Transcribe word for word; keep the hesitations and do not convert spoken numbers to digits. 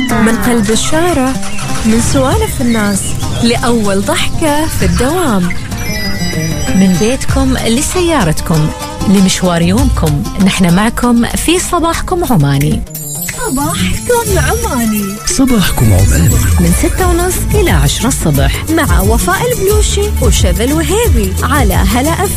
من قلب الشارع، من سوالف الناس لأول ضحكة في الدوام، من بيتكم لسيارتكم لمشوار يومكم، نحن معكم في صباحكم عماني. صباحكم عماني صباحكم عماني من ستة ونص إلى عشرة الصبح مع وفاء البلوشي وشذى الوهيبي على هلا أف